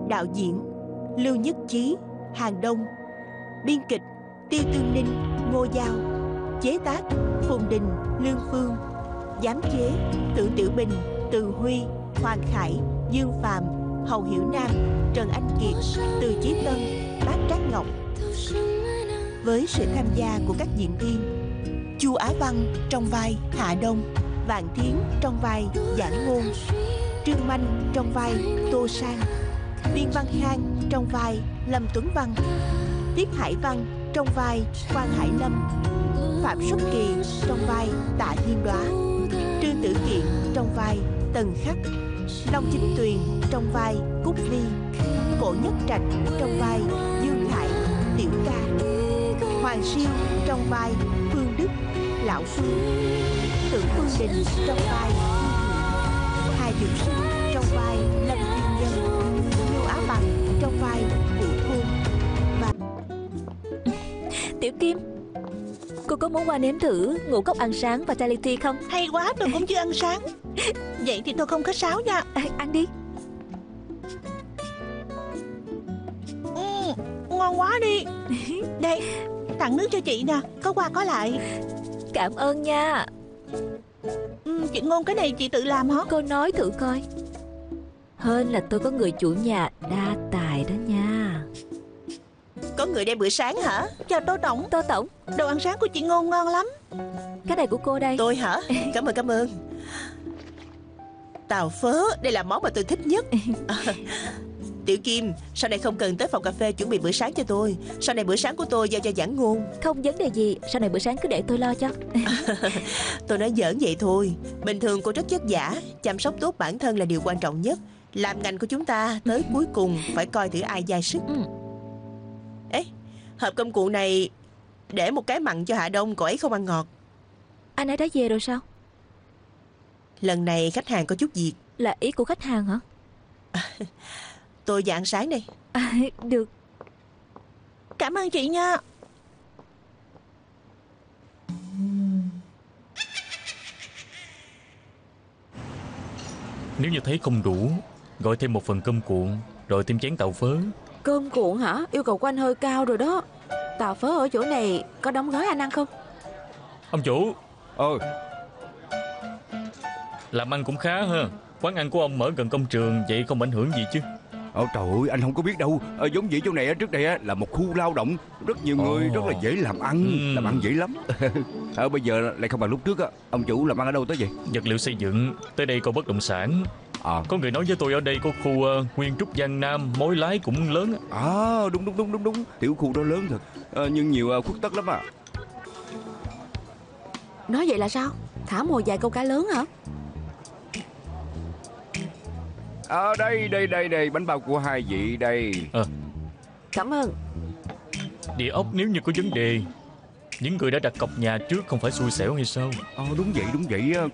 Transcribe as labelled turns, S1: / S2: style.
S1: đạo diễn Lưu Nhất Chí, Hàng Đông, biên kịch Tiêu Tương Ninh, Ngô Giao, chế tác Phùng Đình, Lương Phương, giám chế Tưởng Tiểu Bình, Từ Huy, Hoàng Khải, Dương Phàm, Hầu Hiểu Nam, Trần Anh Kiệt, Từ Chí Tân, Bác Trác Ngọc. Với sự tham gia của các diễn viên Chu Á Văn trong vai Hạ Đông, Vạn Thiến trong vai Giảng Ngôn, Trương Manh trong vai Tô Sang, Viên Văn Khang trong vai Lâm Tuấn Văn, Tiết Hải Văn trong vai Quan Hải Lâm, Phạm Xuất Kỳ trong vai Tạ Thiên Đóa, Trương Tử Kiện trong vai Tần Khắc, Long Chính Tuyền trong vai Cúc Vi, Cổ Nhất Trạch trong vai Dương Khải, Tiểu Ca, Hoàng Siêu trong vai Phương Đức, Lão Phương, Tưởng Phương Đình trong vai Hà Dũng Sinh trong vai Lâm Thiên Nhân, Lưu Á Bằng trong vai Vũ Khôn và
S2: Tiểu Kim, cô có muốn qua nếm thử ngũ cốc ăn sáng và chai tea không?
S1: hay quá, tôi cũng chưa ăn sáng. Vậy thì tôi không khách sáo nha.
S2: Ăn đi.
S1: Ngon quá đi. Đây, tặng nước cho chị nè, có qua có lại.
S2: Cảm ơn nha.
S1: Chị Ngôn, cái này chị tự làm hả?
S2: Cô nói thử coi. Hên là tôi có người chủ nhà đa tài đó nha.
S1: Có người đem bữa sáng hả? Chào Tô Tổng.
S2: Tô Tổng,
S1: Đồ ăn sáng của chị Ngôn ngon lắm.
S2: cái này của cô đây.
S1: Tôi hả? Cảm ơn. Tàu phớ, đây là món mà tôi thích nhất. Tiểu Kim, sau này không cần tới phòng cà phê chuẩn bị bữa sáng cho tôi. Sau này bữa sáng của tôi giao cho Giảng Ngôn.
S2: Không vấn đề gì, sau này bữa sáng cứ để tôi lo cho.
S1: Tôi nói giỡn vậy thôi. Bình thường cô rất vất vả, chăm sóc tốt bản thân là điều quan trọng nhất. Làm ngành của chúng ta tới cuối cùng phải coi thử ai dai sức. Ê, hộp cơm cuộn này để một cái mặn cho Hạ Đông, cậu ấy không ăn ngọt.
S2: Anh ấy đã về rồi sao?
S1: Lần này khách hàng có chút việc.
S2: Là ý của khách hàng hả?
S1: Tôi và ăn sáng đây.
S2: Được.
S1: Cảm ơn chị nha.
S3: Nếu như thấy không đủ, gọi thêm một phần cơm cuộn, rồi thêm chén tàu phớ.
S4: Cơm cuộn hả? Yêu cầu của anh hơi cao rồi đó. Tàu phớ ở chỗ này có đóng gói anh ăn không?
S3: Ông chủ, làm ăn cũng khá ha. Quán ăn của ông mở gần công trường, vậy không ảnh hưởng gì chứ?
S5: Trời ơi, anh không có biết đâu. Giống vậy chỗ này trước đây là một khu lao động, rất nhiều người, rất là dễ làm ăn. Làm ăn dễ lắm. Bây giờ lại không bằng lúc trước á. Ông chủ làm ăn ở đâu tới vậy?
S3: Vật liệu xây dựng, tới đây coi bất động sản. Có người nói với tôi ở đây có khu Nguyên Trúc Giang Nam, mối lái cũng lớn.
S5: Đúng. Tiểu khu đó lớn thật, nhưng nhiều khuất tất lắm à.
S4: Nói vậy là sao? Thả mồi dài câu cá lớn hả?
S5: Đây, bánh bao của hai vị đây.
S4: Cảm ơn.
S3: Địa ốc nếu như có vấn đề, những người đã đặt cọc nhà trước không phải xui xẻo hay sao?
S5: Đúng vậy.